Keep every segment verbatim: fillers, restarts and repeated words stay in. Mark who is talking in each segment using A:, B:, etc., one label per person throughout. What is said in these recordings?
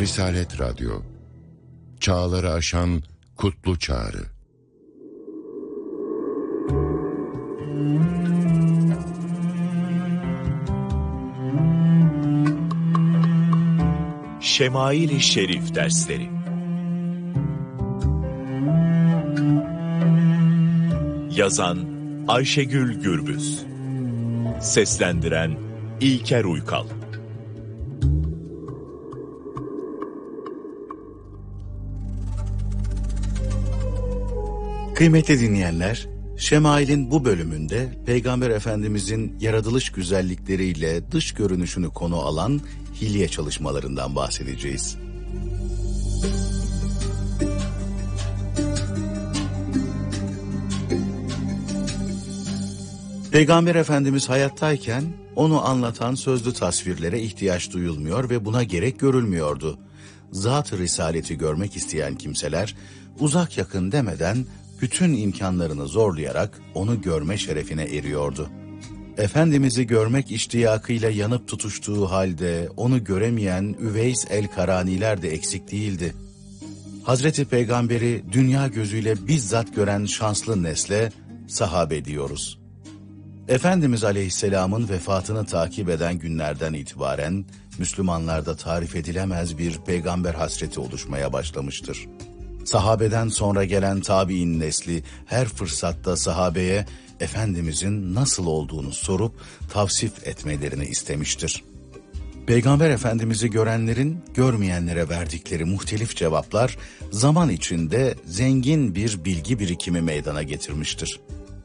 A: Risalet Radyo, çağları aşan kutlu çağrı.
B: Şemail-i Şerif dersleri. Yazan Ayşegül Gürbüz. Seslendiren İlker Uykal.
C: Kıymetli dinleyenler, Şemail'in bu bölümünde Peygamber Efendimizin yaratılış güzellikleriyle dış görünüşünü konu alan hilye çalışmalarından bahsedeceğiz. Peygamber Efendimiz hayattayken onu anlatan sözlü tasvirlere ihtiyaç duyulmuyor ve buna gerek görülmüyordu. Zat-ı Risaleti görmek isteyen kimseler uzak yakın demeden bütün imkanlarını zorlayarak onu görme şerefine eriyordu. Efendimiz'i görmek iştiyakıyla yanıp tutuştuğu halde onu göremeyen Üveys el-Karaniler de eksik değildi. Hazreti Peygamber'i dünya gözüyle bizzat gören şanslı nesle sahabe diyoruz. Efendimiz Aleyhisselam'ın vefatını takip eden günlerden itibaren Müslümanlarda tarif edilemez bir peygamber hasreti oluşmaya başlamıştır. Sahabeden sonra gelen tabi'in nesli her fırsatta sahabeye Efendimizin nasıl olduğunu sorup tavsif etmelerini istemiştir. Peygamber Efendimiz'i görenlerin görmeyenlere verdikleri muhtelif cevaplar zaman içinde zengin bir bilgi birikimi meydana getirmiştir.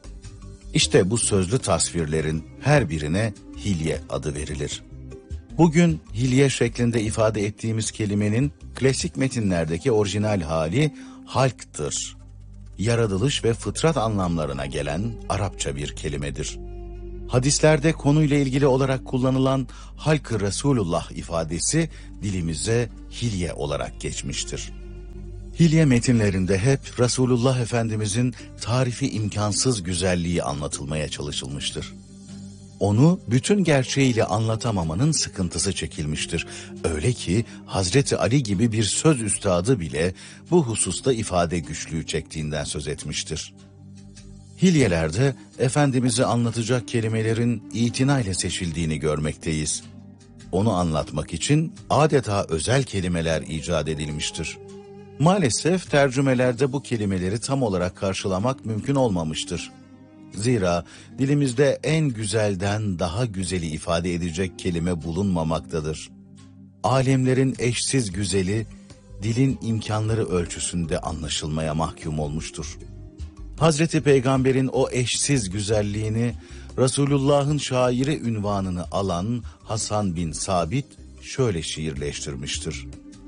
C: İşte bu sözlü tasvirlerin her birine hilye adı verilir. Bugün hilye şeklinde ifade ettiğimiz kelimenin klasik metinlerdeki orijinal hali halktır. Yaratılış ve fıtrat anlamlarına gelen Arapça bir kelimedir. Hadislerde konuyla ilgili olarak kullanılan halk-ı Resulullah ifadesi dilimize hilye olarak geçmiştir. Hilye metinlerinde hep Resulullah Efendimizin tarifi imkansız güzelliği anlatılmaya çalışılmıştır. Onu bütün gerçeğiyle anlatamamanın sıkıntısı çekilmiştir. Öyle ki Hazreti Ali gibi bir söz üstadı bile bu hususta ifade güçlüğü çektiğinden söz etmiştir. Hilyelerde Efendimiz'i anlatacak kelimelerin itinayla seçildiğini görmekteyiz. Onu anlatmak için adeta özel kelimeler icat edilmiştir. Maalesef tercümelerde bu kelimeleri tam olarak karşılamak mümkün olmamıştır. Zira dilimizde en güzelden daha güzeli ifade edecek kelime bulunmamaktadır. Alemlerin eşsiz güzeli, dilin imkanları ölçüsünde anlaşılmaya mahkum olmuştur. Hazreti Peygamber'in o eşsiz güzelliğini, Resulullah'ın şairi ünvanını alan Hasan bin Sabit şöyle şiirleştirmiştir.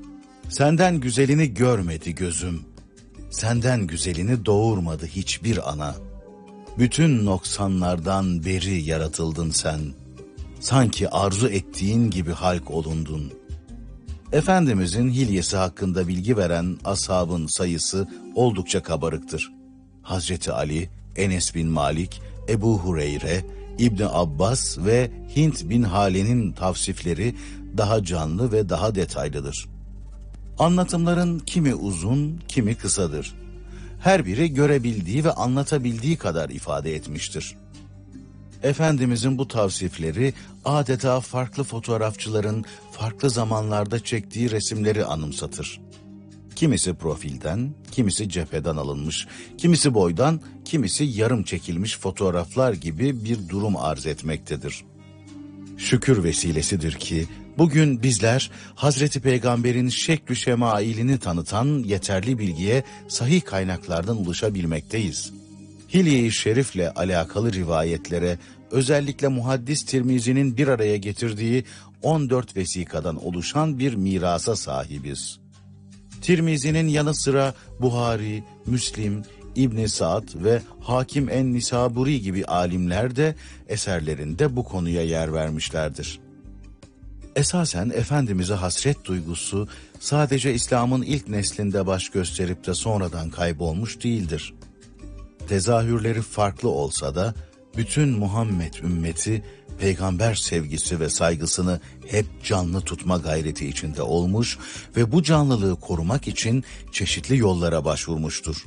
C: Senden güzelini görmedi gözüm, senden güzelini doğurmadı hiçbir ana. Bütün noksanlardan beri yaratıldın sen, sanki arzu ettiğin gibi halk olundun. Efendimizin hilyesi hakkında bilgi veren ashabın sayısı oldukça kabarıktır. Hazreti Ali, Enes bin Malik, Ebu Hureyre, İbni Abbas ve Hint bin Hale'nin tavsifleri daha canlı ve daha detaylıdır. Anlatımların kimi uzun, kimi kısadır. Her biri görebildiği ve anlatabildiği kadar ifade etmiştir. Efendimizin bu tavsifleri adeta farklı fotoğrafçıların farklı zamanlarda çektiği resimleri anımsatır. Kimisi profilden, kimisi cepheden alınmış, kimisi boydan, kimisi yarım çekilmiş fotoğraflar gibi bir durum arz etmektedir. Şükür vesilesidir ki bugün bizler Hazreti Peygamber'in şekl-ü şemailini tanıtan yeterli bilgiye sahih kaynaklardan ulaşabilmekteyiz. Hilye-i Şerif'le alakalı rivayetlere özellikle muhaddis Tirmizi'nin bir araya getirdiği on dört vesikadan oluşan bir mirasa sahibiz. Tirmizi'nin yanı sıra Buhari, Müslim, İbn Sa'd ve Hakim en-Nisaburi gibi alimler de eserlerinde bu konuya yer vermişlerdir. Esasen Efendimiz'e hasret duygusu sadece İslam'ın ilk neslinde baş gösterip de sonradan kaybolmuş değildir. Tezahürleri farklı olsa da bütün Muhammed ümmeti peygamber sevgisi ve saygısını hep canlı tutma gayreti içinde olmuş ve bu canlılığı korumak için çeşitli yollara başvurmuştur.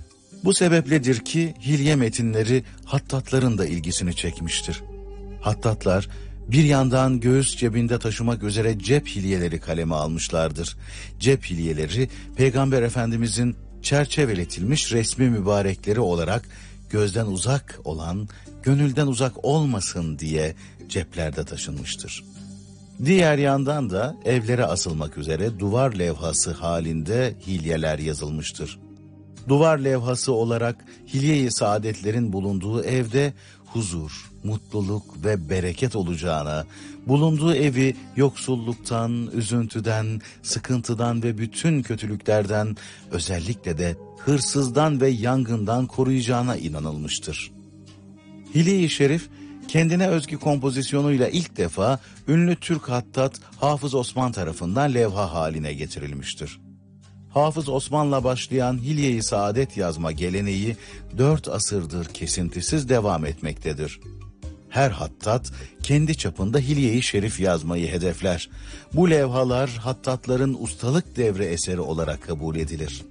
C: Bu sebepledir ki hilye metinleri hattatların da ilgisini çekmiştir. Hattatlar bir yandan göğüs cebinde taşımak üzere cep hilyeleri kaleme almışlardır. Cep hilyeleri Peygamber Efendimizin çerçeveletilmiş resmi mübarekleri olarak gözden uzak olan, gönülden uzak olmasın diye ceplerde taşınmıştır. Diğer yandan da evlere asılmak üzere duvar levhası halinde hilyeler yazılmıştır. Duvar levhası olarak hilye-i saadetlerin bulunduğu evde huzur, mutluluk ve bereket olacağına, bulunduğu evi yoksulluktan, üzüntüden, sıkıntıdan ve bütün kötülüklerden, özellikle de hırsızdan ve yangından koruyacağına inanılmıştır. Hilye-i Şerif, kendine özgü kompozisyonuyla ilk defa ünlü Türk hattat Hafız Osman tarafından levha haline getirilmiştir. Hafız Osman'la başlayan Hilye-i Saadet yazma geleneği dört asırdır kesintisiz devam etmektedir. Her hattat kendi çapında Hilye-i Şerif yazmayı hedefler. Bu levhalar hattatların ustalık devre eseri olarak kabul edilir.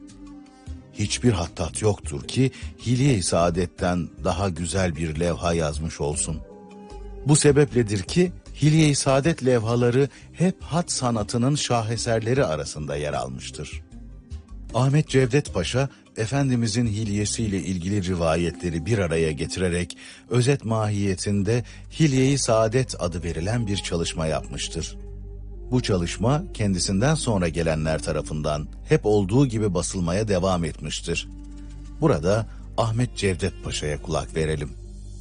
C: Hiçbir hattat yoktur ki Hilye-i Saadet'ten daha güzel bir levha yazmış olsun. Bu sebepledir ki Hilye-i Saadet levhaları hep hat sanatının şaheserleri arasında yer almıştır. Ahmet Cevdet Paşa, Efendimizin hilyesiyle ilgili rivayetleri bir araya getirerek özet mahiyetinde Hilye-i Saadet adı verilen bir çalışma yapmıştır. Bu çalışma kendisinden sonra gelenler tarafından hep olduğu gibi basılmaya devam etmiştir. Burada Ahmet Cevdet Paşa'ya kulak verelim.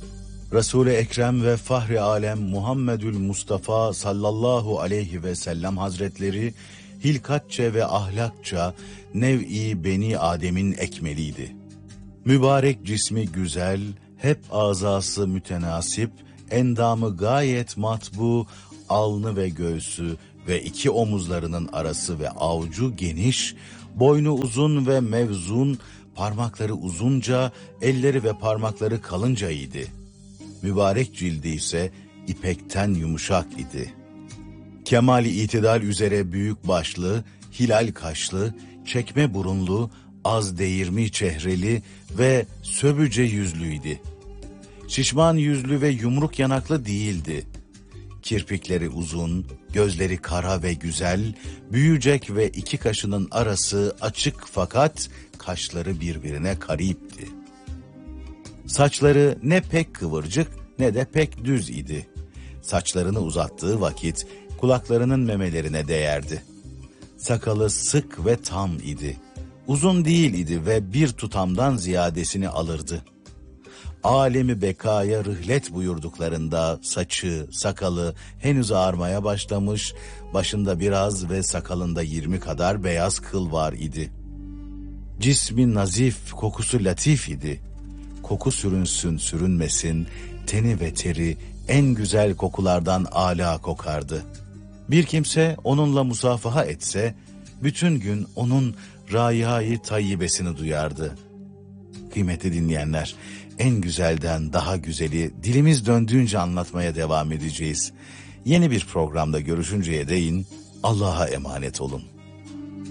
C: Resul-i Ekrem ve Fahri Alem Muhammedül Mustafa sallallahu aleyhi ve sellem Hazretleri hilkatça ve ahlakça nev-i Beni Adem'in ekmeliydi. Mübarek cismi güzel, hep azası mütenasip, endamı gayet matbu, alnı ve göğsü ve iki omuzlarının arası ve avucu geniş, boynu uzun ve mevzun, parmakları uzunca, elleri ve parmakları kalınca idi. Mübarek cildi ise ipekten yumuşak idi. Kemali itidal üzere büyük başlı, hilal kaşlı, çekme burunlu, az değirmi çehreli ve söbüce yüzlüydü. Şişman yüzlü ve yumruk yanaklı değildi. Kirpikleri uzun, gözleri kara ve güzel, büyücek ve iki kaşının arası açık fakat kaşları birbirine karipti. Saçları ne pek kıvırcık ne de pek düz idi. Saçlarını uzattığı vakit kulaklarının memelerine değerdi. Sakalı sık ve tam idi. Uzun değil idi ve bir tutamdan ziyadesini alırdı. Alemi bekaya rihlet buyurduklarında saçı, sakalı henüz ağarmaya başlamış, başında biraz ve sakalında yirmi kadar beyaz kıl var idi. Cismi nazif, kokusu latif idi. Koku sürünsün sürünmesin, teni ve teri en güzel kokulardan âlâ kokardı. Bir kimse onunla musafaha etse, bütün gün onun râihâ-i tayyibesini duyardı. Kıymetli dinleyenler, en güzelden daha güzeli dilimiz döndüğünce anlatmaya devam edeceğiz. Yeni bir programda görüşünceye değin Allah'a emanet olun.